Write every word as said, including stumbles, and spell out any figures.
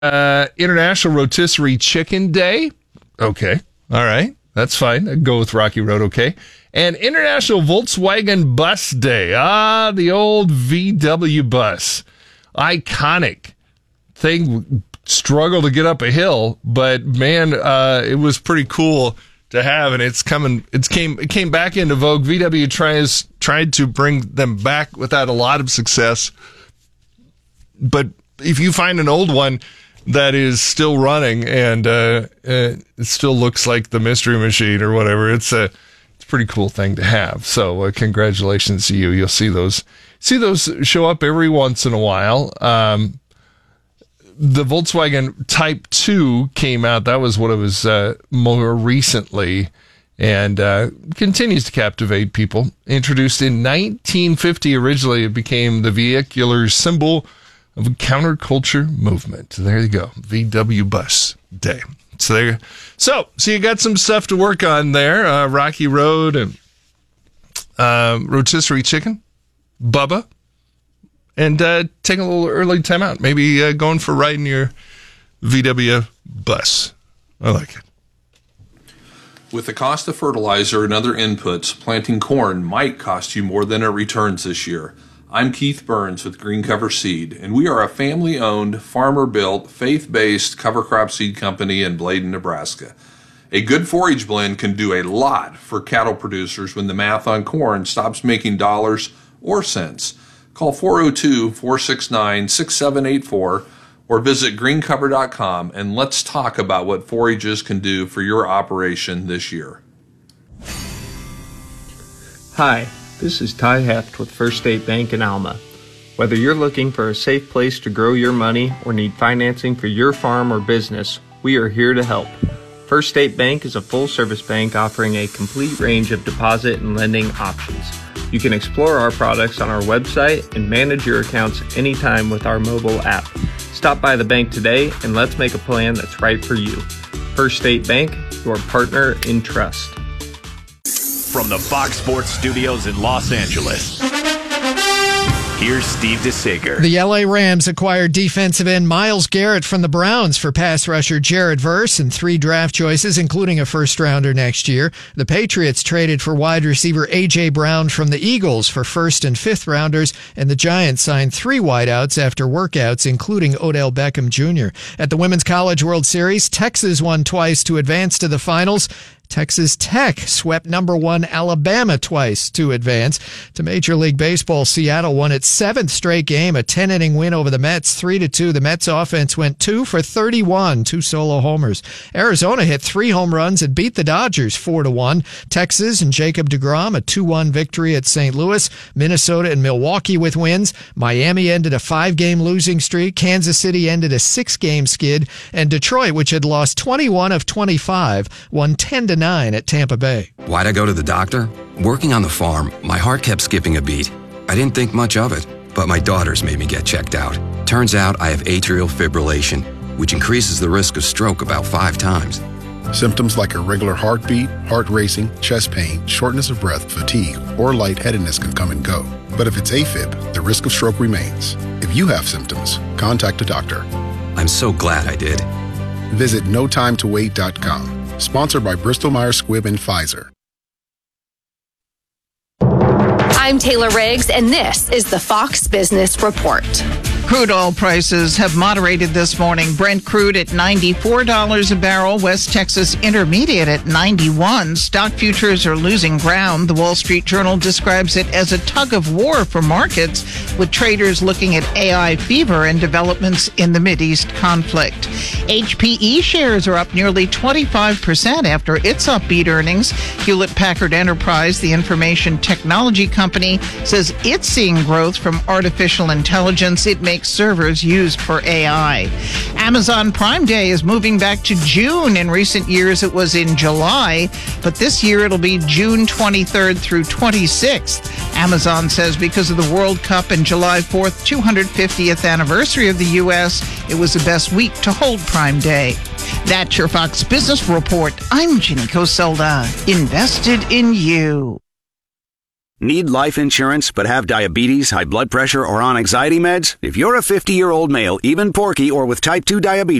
uh, International Rotisserie Chicken Day. Okay. All right. That's fine. I'd go with Rocky Road. Okay. And International Volkswagen Bus Day. Ah, the old V W bus. Iconic thing. Struggle to get up a hill, but man, uh, it was pretty cool to have, and it's coming. It's came. It came back into vogue. V W tries tried to bring them back without a lot of success. But if you find an old one that is still running and uh, uh, it still looks like the Mystery Machine or whatever, it's a it's a pretty cool thing to have. So uh, congratulations to you. You'll see those see those show up every once in a while. Um, The Volkswagen Type two came out. That was what it was uh, more recently, and uh, continues to captivate people. Introduced in nineteen fifty, originally it became the vehicular symbol of a counterculture movement. There you go, V W Bus Day. So there, so so you got some stuff to work on there. Uh, Rocky Road and uh, Rotisserie Chicken, Bubba. And uh, taking a little early time out. Maybe uh, going for a ride in your V W bus. I like it. With the cost of fertilizer and other inputs, planting corn might cost you more than it returns this year. I'm Keith Burns with Green Cover Seed, and we are a family-owned, farmer-built, faith-based cover crop seed company in Bladen, Nebraska. A good forage blend can do a lot for cattle producers when the math on corn stops making dollars or cents. Call four oh two, four six nine, six seven eight four or visit green cover dot com and let's talk about what forages can do for your operation this year. Hi, this is Ty Heft with First State Bank in Alma. Whether you're looking for a safe place to grow your money or need financing for your farm or business, we are here to help. First State Bank is a full-service bank offering a complete range of deposit and lending options. You can explore our products on our website and manage your accounts anytime with our mobile app. Stop by the bank today and let's make a plan that's right for you. First State Bank, your partner in trust. From the Fox Sports Studios in Los Angeles, here's Steve DeSager. The L A Rams acquired defensive end Myles Garrett from the Browns for pass rusher Jared Verse and three draft choices, including a first-rounder next year. The Patriots traded for wide receiver A J. Brown from the Eagles for first- and fifth-rounders, and the Giants signed three wideouts after workouts, including Odell Beckham Junior At the Women's College World Series, Texas won twice to advance to the finals. Texas Tech swept number one Alabama twice to advance. To Major League Baseball, Seattle won its seventh straight game, a ten-inning win over the Mets, three to two. The Mets offense went two for thirty-one, two solo homers. Arizona hit three home runs and beat the Dodgers four to one. Texas and Jacob deGrom, a two one victory at Saint Louis. Minnesota and Milwaukee with wins. Miami ended a five-game losing streak. Kansas City ended a six-game skid. And Detroit, which had lost twenty-one of twenty-five, won ten to nine at Tampa Bay. Why'd I go to the doctor? Working on the farm, my heart kept skipping a beat. I didn't think much of it, but my daughters made me get checked out. Turns out I have atrial fibrillation, which increases the risk of stroke about five times. Symptoms like irregular heartbeat, heart racing, chest pain, shortness of breath, fatigue, or lightheadedness can come and go. But if it's AFib, the risk of stroke remains. If you have symptoms, contact a doctor. I'm so glad I did. Visit no time to wait dot com. Sponsored by Bristol-Myers Squibb and Pfizer. I'm Taylor Riggs, and this is the Fox Business Report. Crude oil prices have moderated this morning. Brent crude at ninety-four dollars a barrel. West Texas Intermediate at ninety-one. Stock futures are losing ground. The Wall Street Journal describes it as a tug of war for markets, with traders looking at A I fever and developments in the Mideast conflict. H P E shares are up nearly twenty-five percent after its upbeat earnings. Hewlett-Packard Enterprise, the information technology company, says it's seeing growth from artificial intelligence. It makes servers used for A I. Amazon Prime Day is moving back to June. In recent years, it was in July, but this year it'll be June twenty-third through twenty-sixth. Amazon says because of the World Cup and July fourth, two hundred fiftieth anniversary of the U S, it was the best week to hold Prime Day. That's your Fox Business Report. I'm Ginny Coselda. Invested in you. Need life insurance but have diabetes, high blood pressure, or on anxiety meds? If you're a fifty-year-old male, even porky or with type two diabetes,